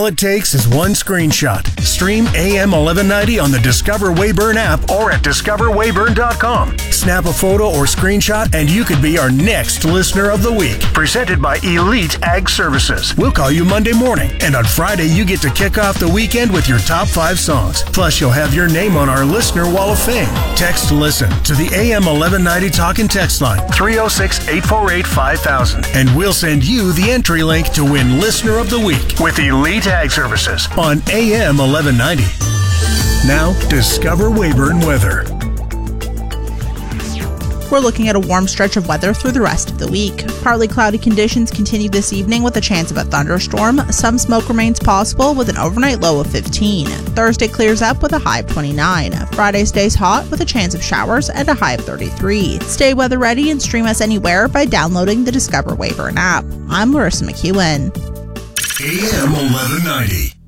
All it takes is one screenshot. Stream AM 1190 on the Discover Weyburn app or at discoverweyburn.com. Snap a photo or screenshot and you could be our next Listener of the Week. Presented by Elite Ag Services. We'll call you Monday morning, and on Friday you get to kick off the weekend with your top 5 songs. Plus, you'll have your name on our Listener Wall of Fame. Text LISTEN to the AM 1190 talk and text line 306-848-5000, and we'll send you the entry link to win Listener of the Week with Elite Ag Services on AM 1190. Now, Discover Weyburn weather. We're looking at a warm stretch of weather through the rest of the week. Partly cloudy conditions continue this evening with a chance of a thunderstorm. Some smoke remains possible with an overnight low of 15. Thursday clears up with a high of 29. Friday stays hot with a chance of showers and a high of 33. Stay weather ready and stream us anywhere by downloading the Discover Weyburn app. I'm Larissa McEwen. AM 1190.